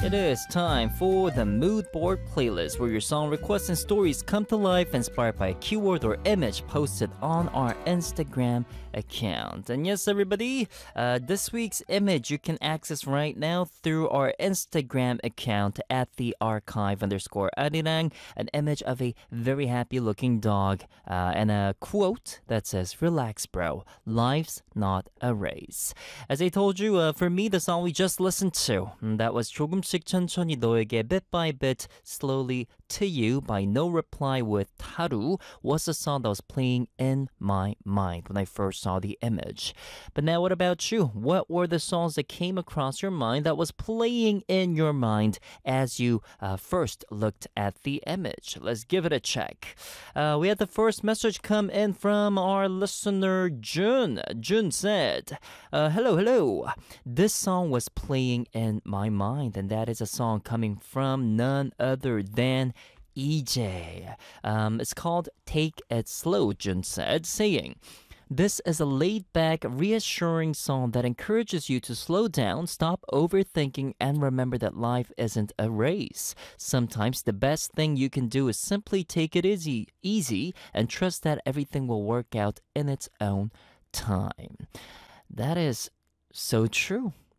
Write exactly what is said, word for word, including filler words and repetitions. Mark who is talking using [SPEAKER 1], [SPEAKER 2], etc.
[SPEAKER 1] It is time for the Mood Board playlist, where your song requests and stories come to life inspired by a keyword or image posted on our Instagram account. And yes, everybody, uh, this week's image you can access right now through our Instagram account at the archive underscore arirang, an image of a very happy looking dog uh, and a quote that says, "Relax, bro. Life's not a race." As I told you, uh, for me, the song we just listened to, that was 조금씩 천천히 너에게, Bit by Bit, Slowly to You by No Reply with Taru, was a song that was playing in my mind when I first saw the image. But now what about you? What were the songs that came across your mind that was playing in your mind as you uh, first looked at the image? Let's give it a check. Uh, we had the first message come in from our listener Jun. Jun said, uh, hello, hello. This song was playing in my mind, and that is a song coming from none other than E J. Um, it's called Take It Slow, Jun said, saying, "This is a laid-back, reassuring song that encourages you to slow down, stop overthinking, and remember that life isn't a race. Sometimes the best thing you can do is simply take it easy, easy and trust that everything will work out in its own time." That is so true.